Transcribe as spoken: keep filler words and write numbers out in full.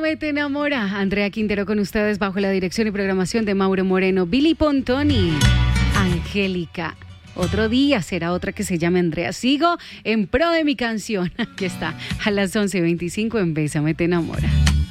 Bésame te enamora. Andrea Quintero con ustedes bajo la dirección y programación de Mauro Moreno, Billy Pontoni, Angélica. Otro día será otra que se llame Andrea. Sigo en pro de mi canción. Aquí está, a las once veinticinco en Bésame te enamora.